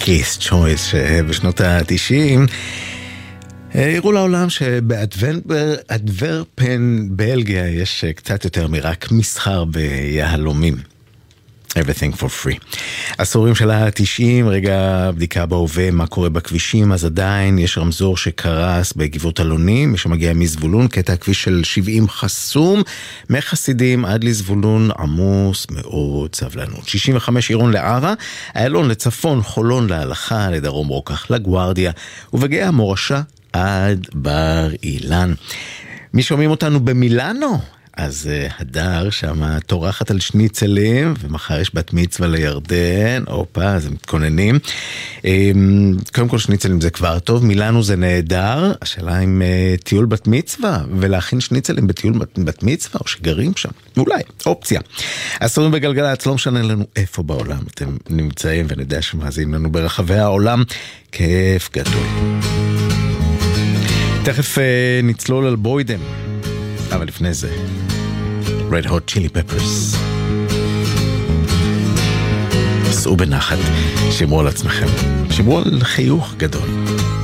Kiss Choice שבשנות ה-90 הראו לעולם שבאדוורפן בלגיה יש קצת יותר מרק מסחר ביהלומים. Everything for free. עשורים של ה-90, רגע בדיקה בהווה, מה קורה בכבישים, אז עדיין יש רמזור שקרס בגבעות אלונים, מי שמגיע מזבולון, קטע הכביש של 70 חסום, מחסידים עד לזבולון עמוס מאוד, סבלנות. 65 עירון לערה, איילון לצפון, חולון להלכה, לדרום רוקח לגוארדיה, ובגאה המורשה עד בר אילן. מי שומעים אותנו במילאנו? אז הדר שם תורחת על שניצלים, ומחר יש בת מצווה לירדן, אופה, אז הם מתכוננים. קודם כל שניצלים זה כבר טוב, מילאנו זה נהדר, השאלה אם טיול בת מצווה, ולהכין שניצלים בטיול בת מצווה, או שגרים שם, אולי, אופציה. עשורים בגלגלצ, לא משנה לנו איפה בעולם, אתם נמצאים ונדע שמאזינים לנו ברחבי העולם, כיף גדול. תכף נצלול על בוידם. אבל לפני זה, Red Hot Chili Peppers. סעו בנחת, שמרו על עצמכם, שמרו על חיוך גדול.